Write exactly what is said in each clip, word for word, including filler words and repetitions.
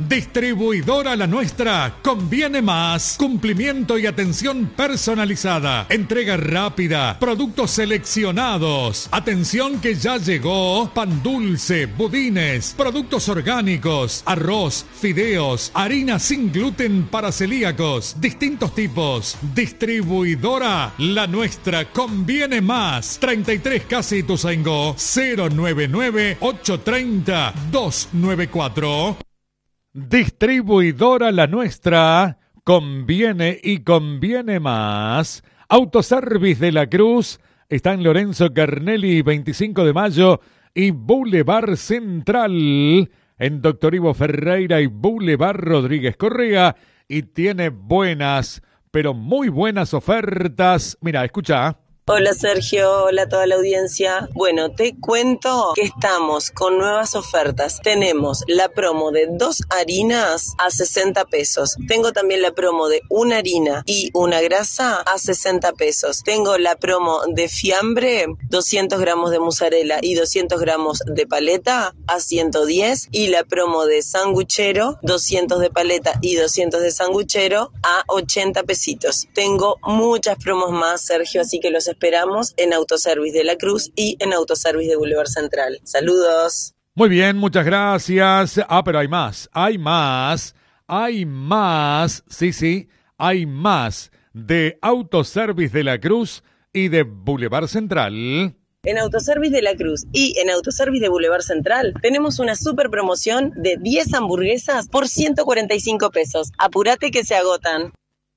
Distribuidora La Nuestra. Conviene más. Cumplimiento y atención personalizada. Entrega rápida. Productos seleccionados. Atención que ya llegó. Pan dulce, budines, productos orgánicos, arroz, fideos, harina sin gluten para celíacos, distintos tipos. Distribuidora La Nuestra. Conviene más. treinta y tres Casi Ituzaingó. cero nueve nueve, ocho tres cero, dos nueve cuatro. Distribuidora La Nuestra. Conviene y conviene más. Autoservice de la Cruz. Está en Lorenzo Carnelli, veinticinco de mayo y Boulevard Central. En Doctor Ivo Ferreira y Boulevard Rodríguez Correa. Y tiene buenas, pero muy buenas ofertas. Mira, escucha. Hola Sergio, hola a toda la audiencia. Bueno, te cuento que estamos con nuevas ofertas. Tenemos la promo de dos harinas a sesenta pesos. Tengo también la promo de una harina y una grasa a sesenta pesos. Tengo la promo de fiambre, doscientos gramos de mozzarella y doscientos gramos de paleta a ciento diez. Y la promo de sanguchero, doscientos de paleta y doscientos de sanguchero a ochenta pesitos. Tengo muchas promos más, Sergio, así que los esperamos en Autoservice de la Cruz y en Autoservice de Boulevard Central. Saludos. Muy bien, muchas gracias. Ah, pero hay más, hay más, hay más, sí, sí, hay más de Autoservice de la Cruz y de Boulevard Central. En Autoservice de la Cruz y en Autoservice de Boulevard Central tenemos una super promoción de diez hamburguesas por ciento cuarenta y cinco pesos. Apurate que se agotan.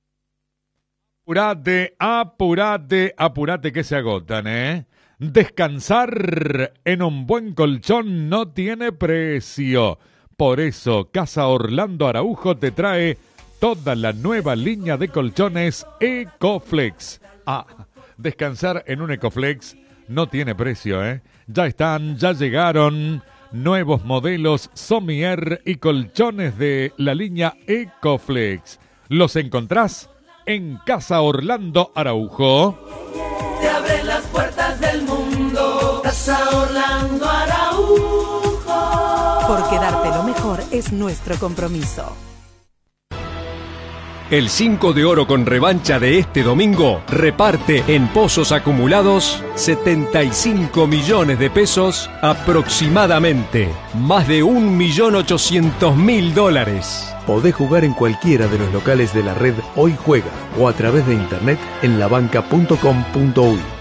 Apurate, apurate, apurate que se agotan, ¿eh? Descansar en un buen colchón no tiene precio. Por eso, Casa Orlando Araujo te trae toda la nueva línea de colchones Ecoflex. Ah, descansar en un Ecoflex no tiene precio, ¿eh? Ya están, ya llegaron nuevos modelos Somier y colchones de la línea Ecoflex. ¿Los encontrás? En Casa Orlando Araujo. Te abre las puertas del mundo. Casa Orlando Araujo. Porque darte lo mejor es nuestro compromiso. El cinco de oro con revancha de este domingo reparte en pozos acumulados setenta y cinco millones de pesos aproximadamente. Más de un millón ochocientos mil dólares. Podés jugar en cualquiera de los locales de la red Hoy Juega o a través de internet en la banca punto com punto uy.